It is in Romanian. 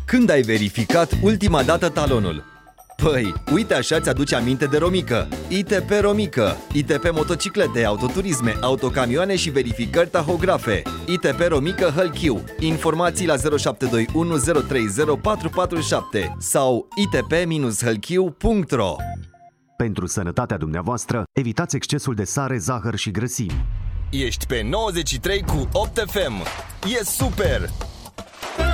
Când ai verificat ultima dată talonul? Păi, uite așa ți-aduce aminte de Romică. ITP Romică, ITP motociclete, autoturisme, autocamioane și verificări tahografe. ITP Romică Hălchiu. Informații la 0721 030 447 sau itp-hălchiu.ro. Pentru sănătatea dumneavoastră, evitați excesul de sare, zahăr și grăsimi. Ești pe 93 cu 8 FM. E super!